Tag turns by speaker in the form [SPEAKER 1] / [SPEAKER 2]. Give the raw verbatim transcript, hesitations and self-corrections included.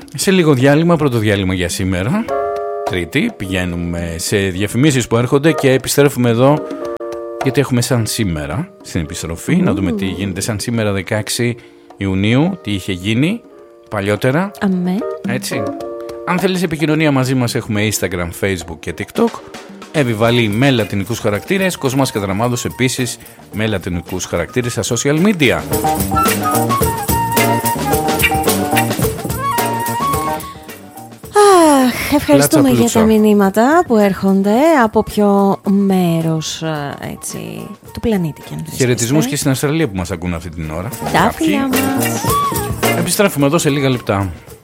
[SPEAKER 1] Σε λίγο διάλειμμα, πρώτο διάλειμμα για σήμερα. Τρίτη, πηγαίνουμε σε διαφημίσεις που έρχονται και επιστρέφουμε εδώ γιατί έχουμε σαν σήμερα στην επιστροφή. Mm. Να δούμε τι γίνεται σαν σήμερα δεκαέξι Ιουνίου, τι είχε γίνει παλιότερα.
[SPEAKER 2] Αμέ.
[SPEAKER 1] Έτσι. Αν θέλεις επικοινωνία μαζί μας, έχουμε Instagram, Facebook και TikTok. Εύη με λατινικούς χαρακτήρες. Κοσμάς Κατραμάδος επίσης με λατινικούς χαρακτήρες στα social media.
[SPEAKER 2] Αχ, ευχαριστούμε για τα μηνύματα που έρχονται από ποιο μέρος έτσι, του πλανήτη και αν θες.
[SPEAKER 1] Χαιρετισμούς και στην Αυστραλία που μας ακούν αυτή την ώρα.
[SPEAKER 2] Τα φιλιά μας.
[SPEAKER 1] Επιστρέφουμε εδώ σε λίγα λεπτά.